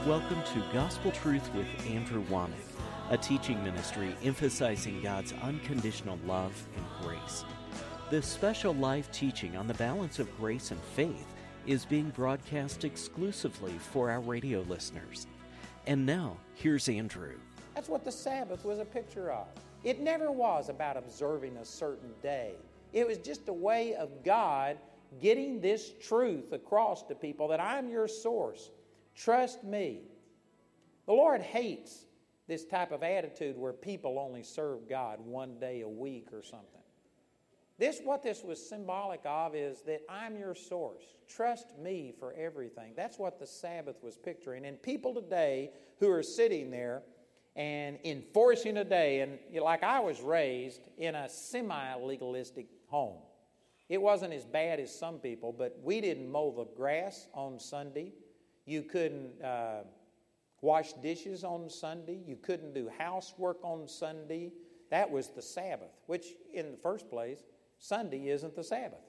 Welcome to Gospel Truth with Andrew Womack, a teaching ministry emphasizing God's unconditional love and grace. This special live teaching on the balance of grace and faith is being broadcast exclusively for our radio listeners. And now, here's Andrew. That's what the Sabbath was a picture of. It never was about observing a certain day. It was just a way of God getting this truth across to people that I'm your source. Trust me. The Lord hates this type of attitude where people only serve God one day a week or something. What this was symbolic of is that I'm your source. Trust me for everything. That's what the Sabbath was picturing. And people today who are sitting there and enforcing a day, and like I was raised in a semi-legalistic home. It wasn't as bad as some people, but we didn't mow the grass on Sunday. You couldn't wash dishes on Sunday. You couldn't do housework on Sunday. That was the Sabbath, which in the first place, Sunday isn't the Sabbath.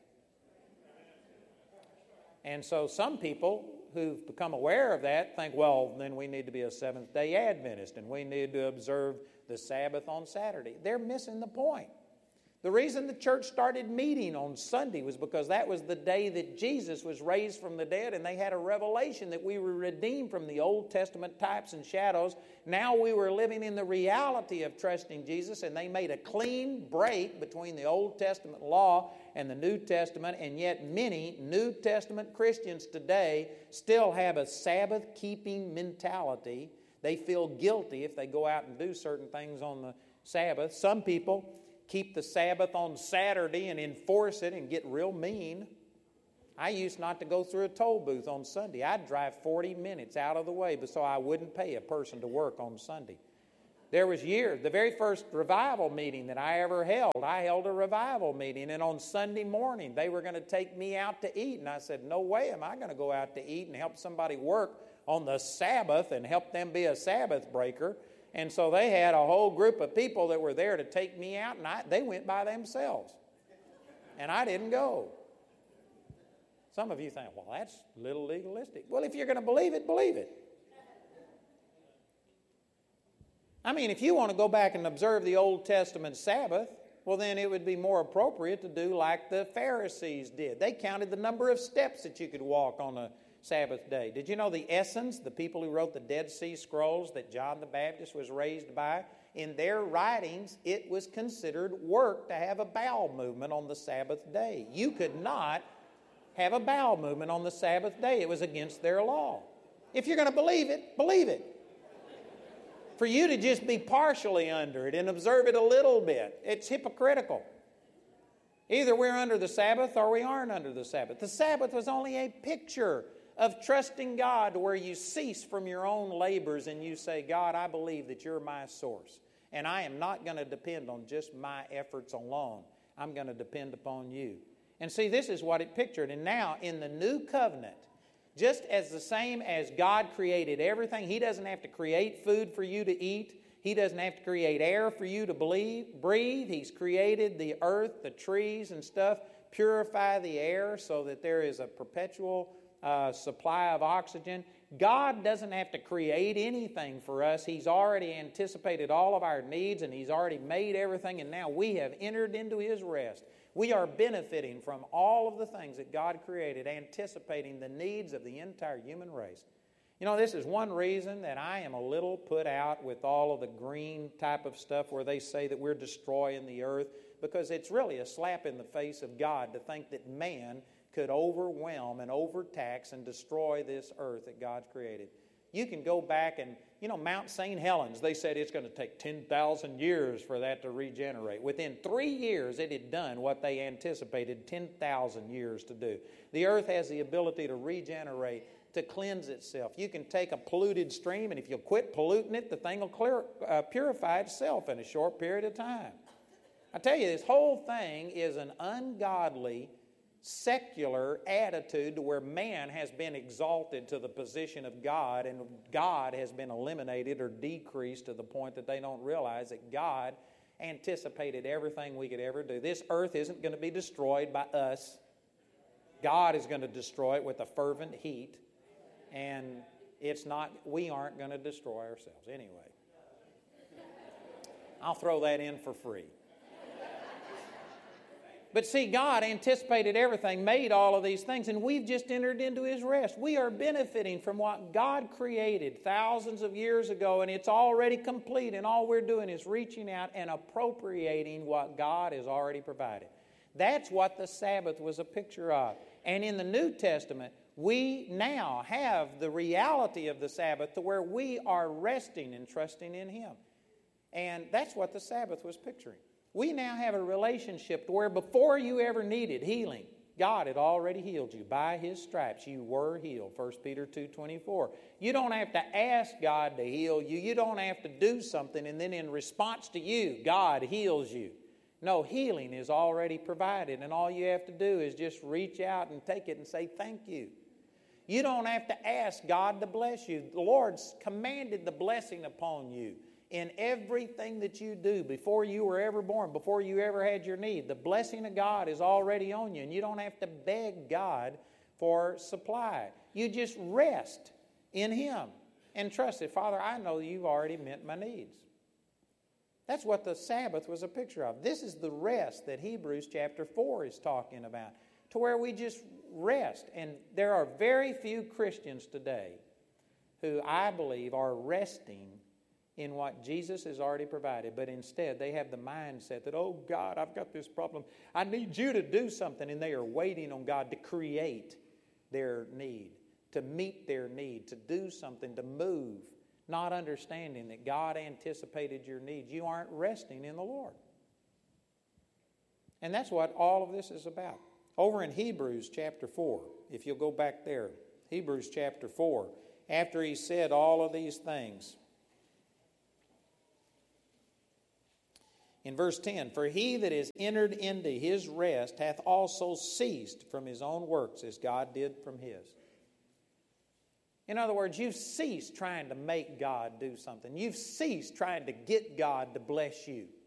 And so some people who've become aware of that think, well, then we need to be a Seventh-day Adventist and we need to observe the Sabbath on Saturday. They're missing the point. The reason the church started meeting on Sunday was because that was the day that Jesus was raised from the dead, and they had a revelation that we were redeemed from the Old Testament types and shadows. Now we were living in the reality of trusting Jesus, and they made a clean break between the Old Testament law and the New Testament, and yet many New Testament Christians today still have a Sabbath-keeping mentality. They feel guilty if they go out and do certain things on the Sabbath. Some people keep the Sabbath on Saturday and enforce it and get real mean. I used not to go through a toll booth on Sunday. I'd drive 40 minutes out of the way so I wouldn't pay a person to work on Sunday. There was years, the very first revival meeting that I ever held, I held a revival meeting, and on Sunday morning they were going to take me out to eat, and I said, no way am I going to go out to eat and help somebody work on the Sabbath and help them be a Sabbath breaker. And so they had a whole group of people that were there to take me out, and they went by themselves. And I didn't go. Some of you think, well, that's a little legalistic. Well, if you're going to believe it, believe it. I mean, if you want to go back and observe the Old Testament Sabbath, well, then it would be more appropriate to do like the Pharisees did. They counted the number of steps that you could walk on a Sabbath day. Did you know the Essenes, the people who wrote the Dead Sea Scrolls that John the Baptist was raised by, in their writings, it was considered work to have a bowel movement on the Sabbath day. You could not have a bowel movement on the Sabbath day. It was against their law. If you're going to believe it, believe it. For you to just be partially under it and observe it a little bit, it's hypocritical. Either we're under the Sabbath or we aren't under the Sabbath. The Sabbath was only a picture of trusting God, where you cease from your own labors and you say, God, I believe that you're my source. And I am not going to depend on just my efforts alone. I'm going to depend upon you. And see, this is what it pictured. And now in the new covenant, just as the same as God created everything, He doesn't have to create food for you to eat. He doesn't have to create air for you to breathe. He's created the earth, the trees and stuff, purify the air so that there is a perpetual supply of oxygen. God doesn't have to create anything for us. He's already anticipated all of our needs, and He's already made everything, and now we have entered into His rest. We are benefiting from all of the things that God created, anticipating the needs of the entire human race. You know, this is one reason that I am a little put out with all of the green type of stuff where they say that we're destroying the earth, because it's really a slap in the face of God to think that man could overwhelm and overtax and destroy this earth that God's created. You can go back and, Mount St. Helens, they said it's going to take 10,000 years for that to regenerate. Within 3 years, it had done what they anticipated 10,000 years to do. The earth has the ability to regenerate, to cleanse itself. You can take a polluted stream, and if you'll quit polluting it, the thing will purify itself in a short period of time. I tell you, this whole thing is an ungodly, secular attitude to where man has been exalted to the position of God, and God has been eliminated or decreased to the point that they don't realize that God anticipated everything we could ever do. This earth isn't going to be destroyed by us. God is going to destroy it with a fervent heat. And we aren't going to destroy ourselves. Anyway, I'll throw that in for free. But see, God anticipated everything, made all of these things, and we've just entered into His rest. We are benefiting from what God created thousands of years ago, and it's already complete, and all we're doing is reaching out and appropriating what God has already provided. That's what the Sabbath was a picture of. And in the New Testament, we now have the reality of the Sabbath to where we are resting and trusting in Him. And that's what the Sabbath was picturing. We now have a relationship to where before you ever needed healing, God had already healed you. By His stripes you were healed, 1 Peter 2:24. You don't have to ask God to heal you. You don't have to do something and then in response to you, God heals you. No, healing is already provided, and all you have to do is just reach out and take it and say thank you. You don't have to ask God to bless you. The Lord's commanded the blessing upon you in everything that you do before you were ever born, before you ever had your need. The blessing of God is already on you, and you don't have to beg God for supply. You just rest in Him and trust it. Father, I know You've already met my needs. That's what the Sabbath was a picture of. This is the rest that Hebrews chapter 4 is talking about, to where we just rest. And there are very few Christians today who I believe are resting in what Jesus has already provided, but instead they have the mindset that, oh God, I've got this problem. I need You to do something, and they are waiting on God to create their need, to meet their need, to do something, to move, not understanding that God anticipated your needs. You aren't resting in the Lord. And that's what all of this is about. Over in Hebrews chapter 4, if you'll go back there, Hebrews chapter 4, after he said all of these things, in verse 10, for he that is entered into his rest hath also ceased from his own works as God did from his. In other words, you've ceased trying to make God do something. You've ceased trying to get God to bless you.